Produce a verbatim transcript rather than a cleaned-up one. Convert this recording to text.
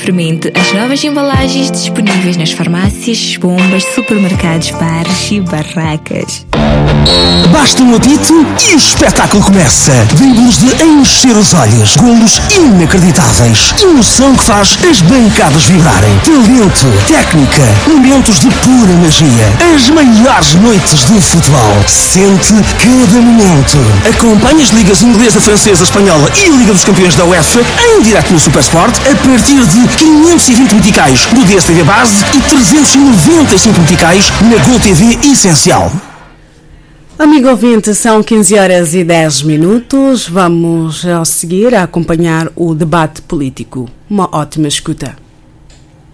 Experimente as novas embalagens disponíveis nas farmácias, bombas, supermercados, bares e barracas. Basta um apito e o espetáculo começa. Dribles de encher os olhos, golos inacreditáveis, emoção que faz as bancadas vibrarem, talento, técnica, momentos de pura magia, as maiores noites de futebol. Sente cada momento. Acompanhe as ligas inglesa, francesa, espanhola e a Liga dos Campeões da UEFA em direto no Supersport a partir de quinhentos e vinte meticais no D S T V Base e trezentos e noventa e cinco meticais na Gol T V Essencial. Amigo ouvinte, são quinze horas e dez minutos. Vamos a seguir a acompanhar o debate político. Uma ótima escuta.